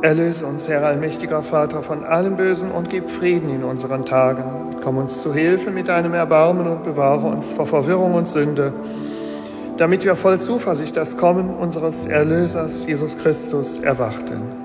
Erlöse uns, Herr allmächtiger Vater, von allem Bösen und gib Frieden in unseren Tagen. Komm uns zu Hilfe mit deinem Erbarmen und bewahre uns vor Verwirrung und Sünde, damit wir voll Zuversicht das Kommen unseres Erlösers Jesus Christus erwarten.